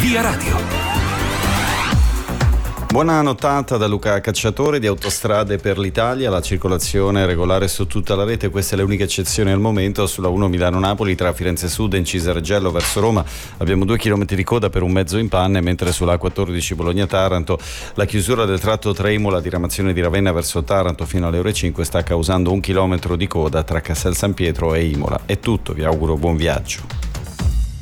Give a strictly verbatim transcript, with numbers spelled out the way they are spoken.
Via Radio. Buona nottata da Luca Cacciatore di Autostrade per l'Italia. La circolazione è regolare su tutta la rete, queste le uniche eccezioni al momento. Sulla uno Milano-Napoli tra Firenze Sud e Incisa Reggello verso Roma abbiamo due chilometri di coda per un mezzo in panne, mentre sulla A quattordici Bologna-Taranto la chiusura del tratto Tremola diramazione di Ravenna verso Taranto fino alle ore cinque sta causando un chilometro di coda tra Castel San Pietro e Imola. È tutto, vi auguro buon viaggio.